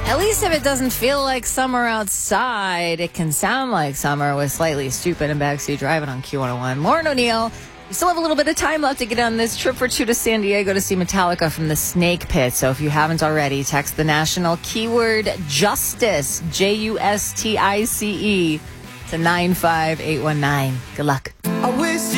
At least if it doesn't feel like summer outside, it can sound like summer with Slightly Stupid and Backseat Driving on Q101. Lauren O'Neill, you still have a little bit of time left to get on this trip for two to San Diego to see Metallica from the Snake Pit. So if you haven't already, text the national keyword JUSTICE, JUSTICE, to 95819. Good luck. I wish you